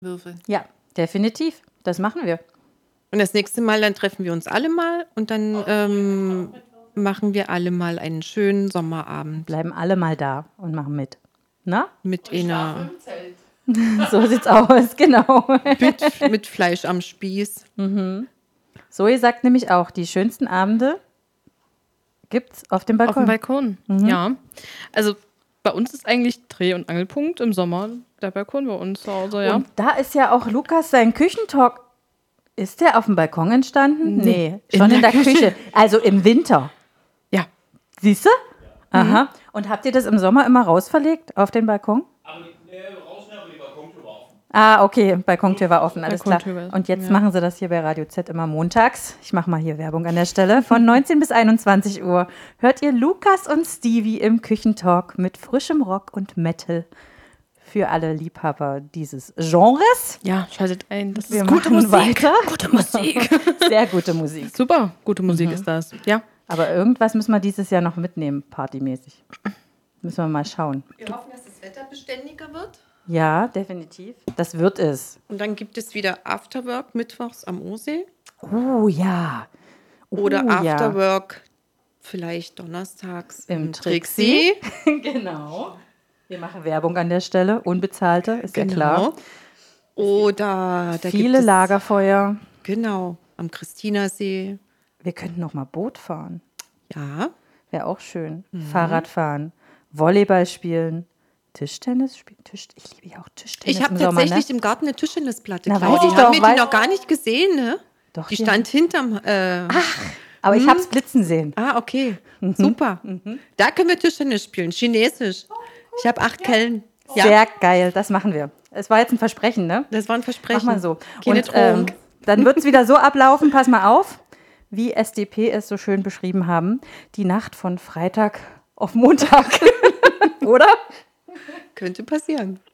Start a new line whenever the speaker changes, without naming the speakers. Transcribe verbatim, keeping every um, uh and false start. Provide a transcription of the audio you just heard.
würfeln.
Ja, definitiv. Das machen wir.
Und das nächste Mal, dann treffen wir uns alle mal und dann ähm, machen wir alle mal einen schönen Sommerabend.
Bleiben alle mal da und machen mit. Na?
Mit einer.
So sieht's aus, genau.
Mit, mit Fleisch am Spieß.
Mhm. Zoe sagt nämlich auch, die schönsten Abende gibt's auf dem Balkon.
Auf dem Balkon, mhm. ja. Also bei uns ist eigentlich Dreh- und Angelpunkt im Sommer der Balkon bei uns zu Hause, ja.
Und da ist ja auch Lukas sein Küchentalk. Ist der auf dem Balkon entstanden? Nee,
in
schon in
der
der, Küche.
Küche.
Also im Winter.
Ja.
Siehst du? Aha. Und habt ihr das im Sommer immer rausverlegt auf den Balkon?
Aber die, äh, raus, ne, aber die Balkontür war offen.
Ah, okay, Balkontür war offen, alles
Balkontür
klar.
war-
Und jetzt
ja.
machen sie das hier bei Radio Z immer montags. Ich mache mal hier Werbung an der Stelle. Von neunzehn bis einundzwanzig Uhr hört ihr Lukas und Stevie im Küchentalk mit frischem Rock und Metal für alle Liebhaber dieses Genres.
Ja, schaltet ein. Das
Wir
ist gute
machen
Musik.
weiter.
Gute Musik.
Sehr gute Musik.
Super, gute Musik
Mhm.
ist das. Ja.
Aber irgendwas müssen wir dieses Jahr noch mitnehmen, partymäßig. Müssen wir mal schauen.
Wir hoffen, dass das Wetter beständiger wird.
Ja, definitiv. Das wird es.
Und dann gibt es wieder Afterwork mittwochs am Osee.
Oh ja. Oh,
Oder
ja.
Afterwork vielleicht donnerstags
Im
im
Trixie.
Trixie.
Genau. Wir machen Werbung an der Stelle, unbezahlte, ist ja
Genau.
klar.
Oder da
Viele
gibt es,
Lagerfeuer.
Genau, am Christinersee.
Wir könnten noch mal Boot fahren.
Ja.
Wäre auch schön.
Mhm.
Fahrrad fahren, Volleyball spielen, Tischtennis spielen. Tisch, ich liebe ja auch Tischtennis
Ich habe
im Sommer,
tatsächlich
ne?
im Garten eine Tischtennisplatte.
Na,
Claudia.
weiß ich
Die haben
doch,
wir
weiß-
die noch gar nicht gesehen, ne?
Doch,
Die
hier.
stand hinterm. Äh,
Aber
Mhm.
ich habe es blitzen sehen.
Ah, okay. Super. Da können wir Tischtennis spielen, chinesisch. Ich habe acht Kellen. Ja,
Sehr geil, das machen wir. Es war jetzt ein Versprechen, ne?
das war ein Versprechen.
Mach mal so.
Keine
Und ähm,
Drohung.
dann wird es wieder so ablaufen, pass mal auf, wie S D P es so schön beschrieben haben. Die Nacht von Freitag auf Montag. Oder?
Könnte passieren.